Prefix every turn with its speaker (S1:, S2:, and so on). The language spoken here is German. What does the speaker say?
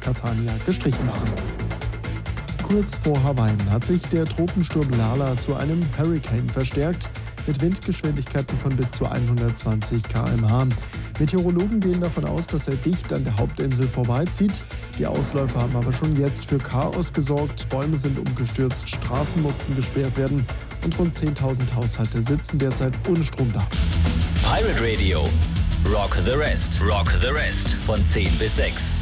S1: Catania gestrichen waren. Kurz vor Hawaii hat sich der Tropensturm Lala zu einem Hurrikan verstärkt, mit Windgeschwindigkeiten von bis zu 120 km/h. Meteorologen gehen davon aus, dass er dicht an der Hauptinsel vorbeizieht. Die Ausläufer haben aber schon jetzt für Chaos gesorgt. Bäume sind umgestürzt, Straßen mussten gesperrt werden und rund 10.000 Haushalte sitzen derzeit ohne Strom da.
S2: Pirate Radio. Rock the Rest. Rock the Rest. Von 10 bis 6.